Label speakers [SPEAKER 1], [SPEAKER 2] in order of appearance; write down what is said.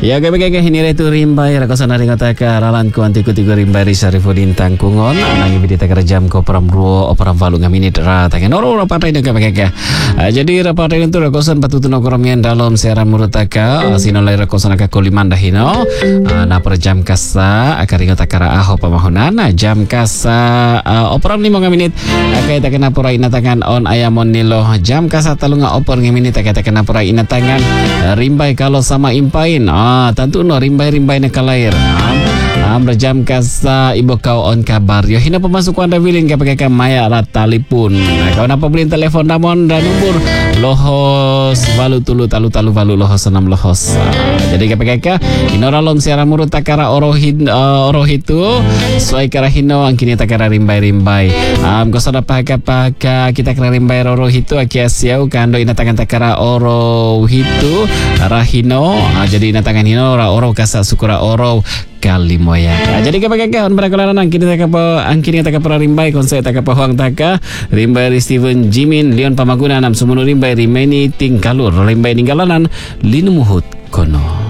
[SPEAKER 1] Ya kami ini itu rimbai rakosan hari ngata ralan ku anti kutiku rimbai ri Sarifudin Tangkungon nangi bidi takara jam ko peram ruo operam valu ngaminit ra tangen oro rapatai dengan kami jadi rapatai itu rakosan patutun okoromian dalam siaran murutaka sinolai rakosan aka kolimanda hino na per jam kasa akari ngata kara aho pamahunan jam kasa operam 5 ngaminit akai takena pura inatangan on ayamon nilo jam kasa talunga opor ngaminit akai takena pura inatangan rimbai kalau sama impain tentu no rimbai-rimbai nak kalair berjam kasa ibu kau on kabar yo hina pemasukan anda willing ka pakai maya rat talipun kau napa beli telepon namon dan nombor lohos valu tulu talu valu lohos 6 lohos jadi ka pakai inoralom siara murut takara orohitu suai kara hino angkini takara rimbai-rimbai ko sada paka kita kara rimbai orohitu akiasiau kando ina tangan takara orohitu rahino jadi ina tangan hino oro kasa sukura oro kali moya. Jadi kapag berakularan ang kini taka para rimbai konsep taka pahuang taka rimbai Steven Jimin Leon Pamaguna nam sumuno rimbai rimeni tingkalur rimbai ninggalanan linumuhut kono.